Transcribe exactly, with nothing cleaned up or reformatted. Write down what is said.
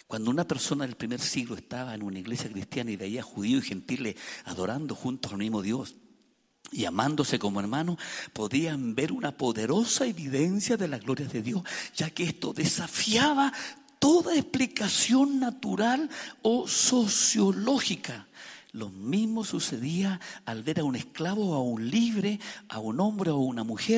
Cuando una persona del primer siglo estaba en una iglesia cristiana y veía judíos y gentiles adorando juntos al mismo Dios y amándose como hermanos, podían ver una poderosa evidencia de la gloria de Dios, ya que esto desafiaba toda explicación natural o sociológica. Lo mismo sucedía al ver a un esclavo o a un libre, a un hombre o a una mujer